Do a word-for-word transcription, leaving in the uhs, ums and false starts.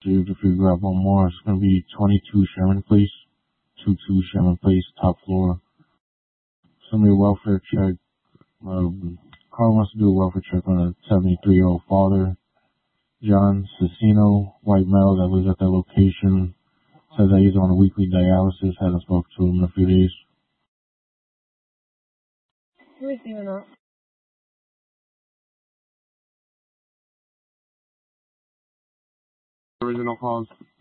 see if we grab one more. It's going to be twenty-two Sherman Place. twenty-two Sherman Place, top floor. Somebody welfare check. Um, Carl wants to do a welfare check on a seventy-three-year-old father. John Cicino, white male that lives at that location. Says that he's on a weekly dialysis. Haven't spoken to him in a few days. Receiving that. Original calls.